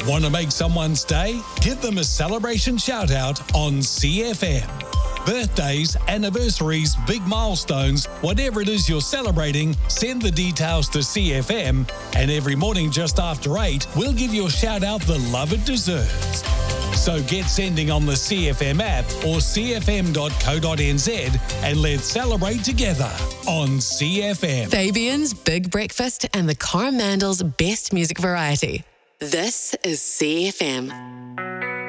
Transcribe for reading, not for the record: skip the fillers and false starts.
Want to make someone's day? Give them a celebration shout out on CFM. Birthdays, anniversaries, big milestones, whatever it is you're celebrating, send the details to CFM, and every morning just after 8, we'll give your shout out the love it deserves. So get sending on the CFM app or cfm.co.nz and let's celebrate together on CFM. Fabian's Big Breakfast and the Coromandels Best Music Variety. This is CFM.